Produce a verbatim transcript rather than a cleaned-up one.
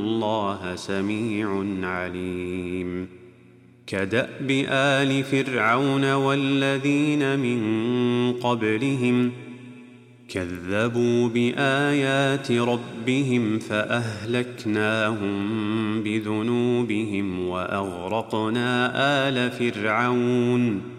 الله سميع عليم. كدأب آل فرعون والذين من قبلهم كذبوا بآيات ربهم فأهلكناهم بذنوبهم وأغرقنا آل فرعون